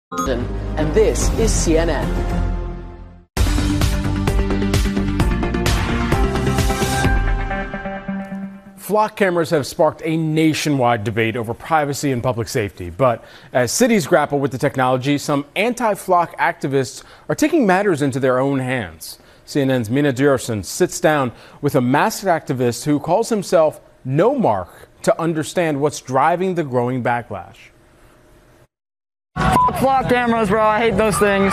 And this is CNN. Flock cameras have sparked a nationwide debate over privacy and public safety. But as cities grapple with the technology, some anti-flock activists are taking matters into their own hands. CNN's Mina Djursen sits down with a masked activist who calls himself No Mark to understand what's driving the growing backlash. Flock cameras, bro. I hate those things.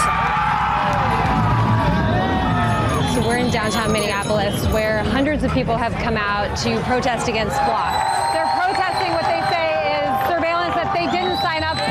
So we're in downtown Minneapolis, where hundreds of people have come out to protest against Flock. They're protesting what they say is surveillance that they didn't sign up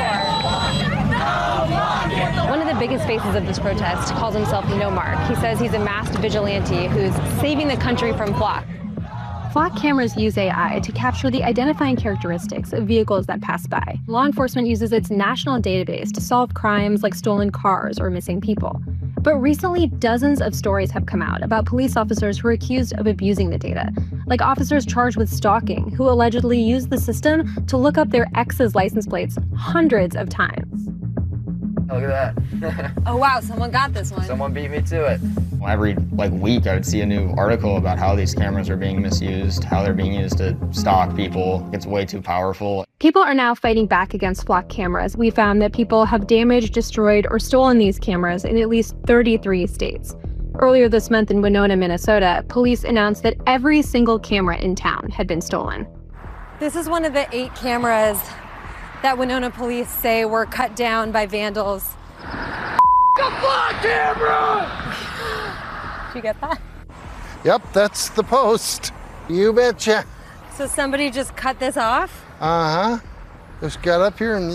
for. One of the biggest faces of this protest calls himself No Mark. He says he's a masked vigilante who's saving the country from Flock. Flock cameras use AI to capture the identifying characteristics of vehicles that pass by. Law enforcement uses its national database to solve crimes like stolen cars or missing people. But recently, dozens of stories have come out about police officers who are accused of abusing the data, like officers charged with stalking who allegedly used the system to look up their ex's license plates hundreds of times. Look at that. Oh, wow, someone got this one. Someone beat me to it. Every week I would see a new article about how these cameras are being misused, how they're being used to stalk people. It's way too powerful. People are now fighting back against Flock cameras. We found that people have damaged, destroyed, or stolen these cameras in at least 33 states. Earlier this month in Winona, Minnesota, police announced that every single camera in town had been stolen. This is one of the 8 cameras that Winona police say were cut down by vandals. The Flock camera! Did you get that? Yep, that's the post. You betcha. So somebody just cut this off? Uh-huh. Just got up here and...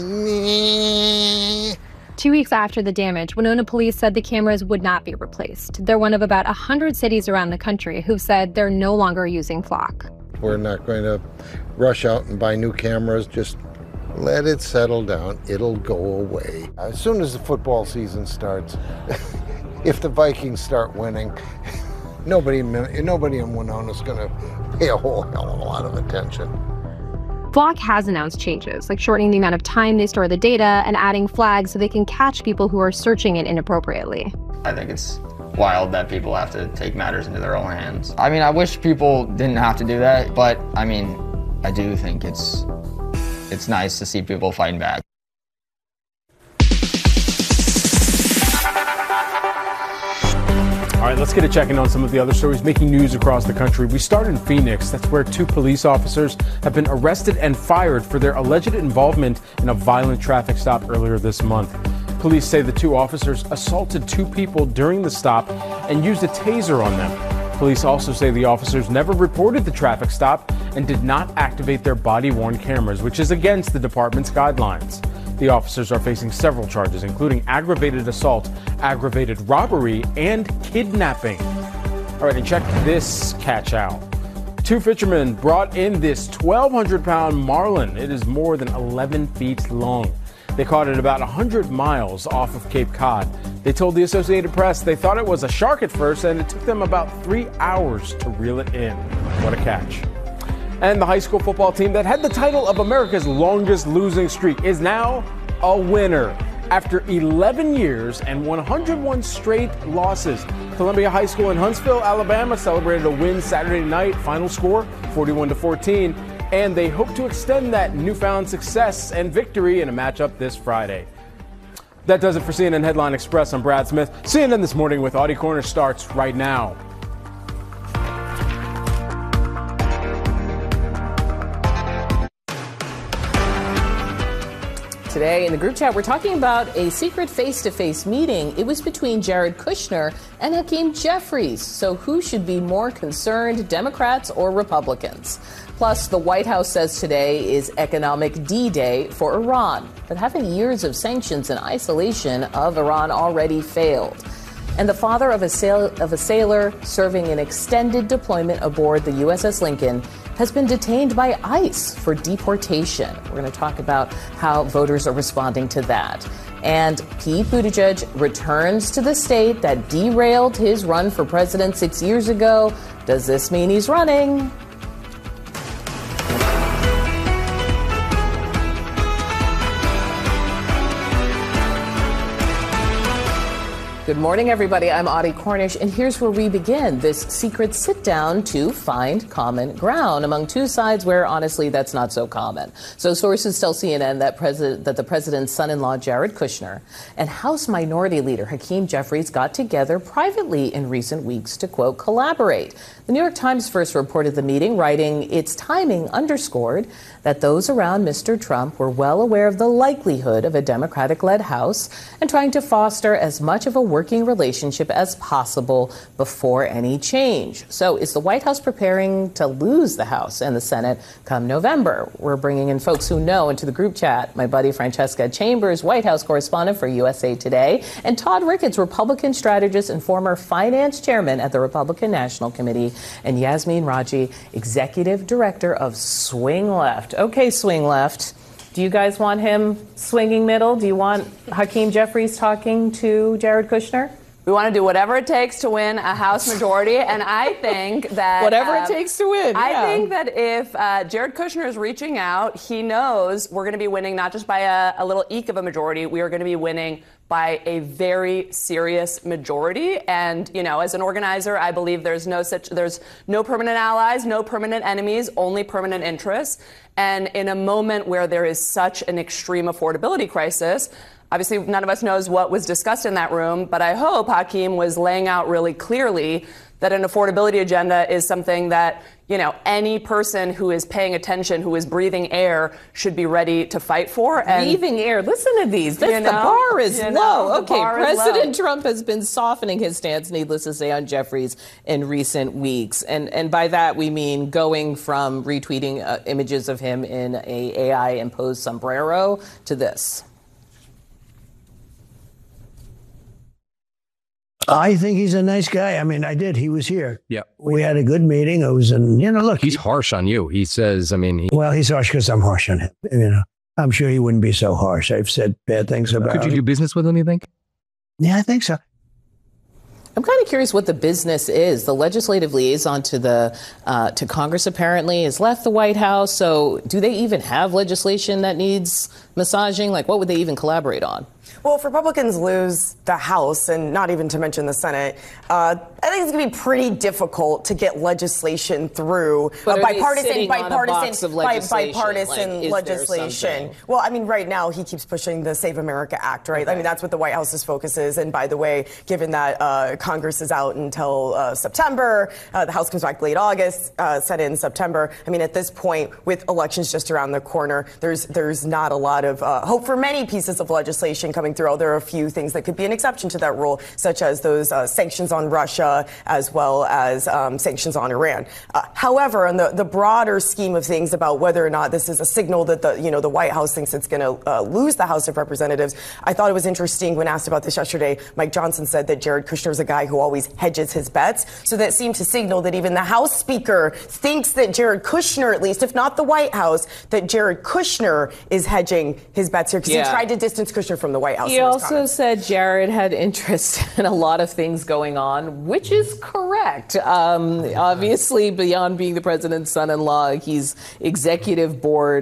2 weeks after the damage, Winona police said the cameras would not be replaced. They're one of about 100 cities around the country who've said they're no longer using Flock. We're not going to rush out and buy new cameras. Just let it settle down. It'll go away. As soon as the football season starts, if the Vikings start winning, nobody in Winona is going to pay a whole hell of a lot of attention. Flock has announced changes, like shortening the amount of time they store the data and adding flags so they can catch people who are searching it inappropriately. I think it's wild that people have to take matters into their own hands. I mean, I wish people didn't have to do that, but I mean, I do think it's nice to see people fighting back. All right, let's get a check-in on some of the other stories making news across the country. We start in Phoenix. That's where 2 police officers have been arrested and fired for their alleged involvement in a violent traffic stop earlier this month. Police say the 2 officers assaulted 2 people during the stop and used a taser on them. Police also say the officers never reported the traffic stop and did not activate their body-worn cameras, which is against the department's guidelines. The officers are facing several charges, including aggravated assault, aggravated robbery, and kidnapping. All right, and check this catch out. 2 fishermen brought in this 1,200-pound marlin. It is more than 11 feet long. They caught it about 100 miles off of Cape Cod. They told the Associated Press they thought it was a shark at first, and it took them about 3 hours to reel it in. What a catch. And the high school football team that had the title of America's longest losing streak is now a winner. After 11 years and 101 straight losses, Columbia High School in Huntsville, Alabama celebrated a win Saturday night. Final score, 41-14. And they hope to extend that newfound success and victory in a matchup this Friday. That does it for CNN Headline Express. I'm Brad Smith. CNN This Morning with Audie Corner starts right now. Today in the group chat, we're talking about a secret face-to-face meeting. It was between Jared Kushner and Hakeem Jeffries. So who should be more concerned, Democrats or Republicans? Plus, the White House says today is economic D-Day for Iran. But haven't years of sanctions and isolation of Iran already failed? And the father of a sailor serving an extended deployment aboard the USS Lincoln has been detained by ICE for deportation. We're going to talk about how voters are responding to that. And Pete Buttigieg returns to the state that derailed his run for president 6 years ago. Does this mean he's running? Good morning, everybody. I'm Audie Cornish, and here's where we begin this secret sit-down to find common ground among two sides where, honestly, that's not so common. So sources tell CNN that the president's son-in-law, Jared Kushner, and House Minority Leader Hakeem Jeffries got together privately in recent weeks to, quote, collaborate. The New York Times first reported the meeting, writing, its timing underscored that those around Mr. Trump were well aware of the likelihood of a Democratic-led House and trying to foster as much of a working relationship as possible before any change. So is the White House preparing to lose the House and the Senate come November? We're bringing in folks who know into the group chat. My buddy Francesca Chambers, White House correspondent for USA Today, and Todd Ricketts, Republican strategist and former finance chairman at the Republican National Committee, and Yasmin Raji, executive director of Swing Left. Okay, Swing Left. Do you guys want him swinging middle? Do you want Hakeem Jeffries talking to Jared Kushner? We want to do whatever it takes to win a House majority, and I think that... Whatever it takes to win, I think that if Jared Kushner is reaching out, he knows we're going to be winning not just by a little eke of a majority, we are going to be winning by a very serious majority. And, you know, as an organizer, I believe there's no permanent allies, no permanent enemies, only permanent interests. And in a moment where there is such an extreme affordability crisis, obviously, none of us knows what was discussed in that room, but I hope Hakeem was laying out really clearly that an affordability agenda is something that, you know, any person who is paying attention, who is breathing air, should be ready to fight for. And breathing air. Listen to these. The bar is low. Okay, President Trump has been softening his stance, needless to say, on Jeffries in recent weeks. And by that, we mean going from retweeting images of him in a AI-imposed sombrero to this. I think he's a nice guy. I mean, I did. He was here. Yeah. We had a good meeting. I was in, look. He's harsh on you. He says, Well, he's harsh because I'm harsh on him. I'm sure he wouldn't be so harsh. I've said bad things about him. Could you do business with him, you think? Yeah, I think so. I'm kind of curious what the business is. The legislative liaison to Congress apparently has left the White House. So do they even have legislation that needs massaging? Like, what would they even collaborate on? Well, if Republicans lose the House, and not even to mention the Senate, I think it's going to be pretty difficult to get legislation through bipartisan legislation. Well, I mean, right now he keeps pushing the Save America Act, right? Okay. I mean, that's what the White House's focus is. And by the way, given that Congress is out until September, the House comes back late August, Senate in September. I mean, at this point, with elections just around the corner, there's not a lot of hope for many pieces of legislation coming through. There are a few things that could be an exception to that rule, such as those sanctions on Russia, as well as sanctions on Iran. However, in the broader scheme of things about whether or not this is a signal that the White House thinks it's going to lose the House of Representatives, I thought it was interesting when asked about this yesterday. Mike Johnson said that Jared Kushner is a guy who always hedges his bets. So that seemed to signal that even the House Speaker thinks that Jared Kushner, at least, if not the White House, that Jared Kushner is hedging his bets here because he tried to distance Kushner from the White House. He also said Jared had interest in a lot of things going on, which is correct. Obviously, beyond being the president's son-in-law, he's executive board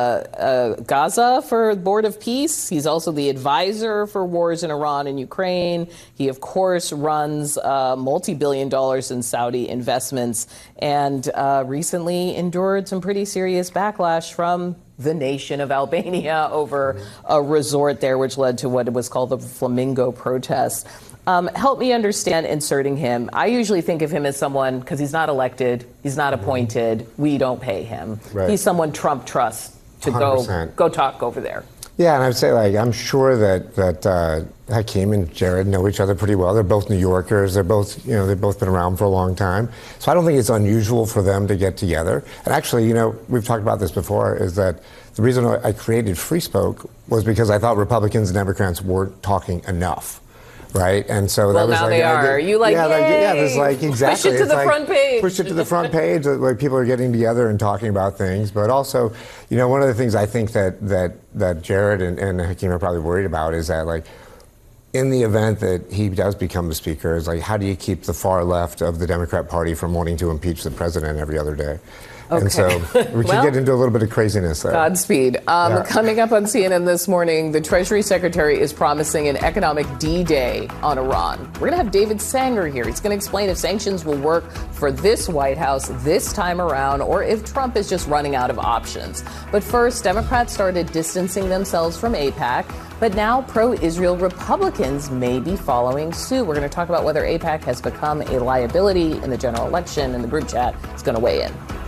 Gaza for Board of Peace. He's also the advisor for wars in Iran and Ukraine. He, of course, runs multi-billion dollars in Saudi investments and recently endured some pretty serious backlash from the nation of Albania over a resort there, which led to what was called the Flamingo protest. Help me understand inserting him. I usually think of him as someone, because he's not elected, he's not appointed, we don't pay him. Right. He's someone Trump trusts to 100%. go talk over there. Yeah, and I'd say, I'm sure that Hakeem and Jared know each other pretty well. They're both New Yorkers. They've both been around for a long time. So I don't think it's unusual for them to get together. And actually, we've talked about this before, is that the reason I created Free Spoke was because I thought Republicans and Democrats weren't talking enough. Right, and so that was now they are. There's exactly. Push it to the front page. Push it to the front page. Like people are getting together and talking about things, but also, one of the things I think that Jared and Hakeem are probably worried about is that, like, in the event that he does become the speaker, is like, how do you keep the far left of the Democrat Party from wanting to impeach the president every other day? And so we can get into a little bit of craziness there. Godspeed. Coming up on CNN this morning, the Treasury Secretary is promising an economic D-Day on Iran. We're going to have David Sanger here. He's going to explain if sanctions will work for this White House this time around or if Trump is just running out of options. But first, Democrats started distancing themselves from AIPAC, but now pro-Israel Republicans may be following suit. We're going to talk about whether AIPAC has become a liability in the general election, and the group chat is going to weigh in.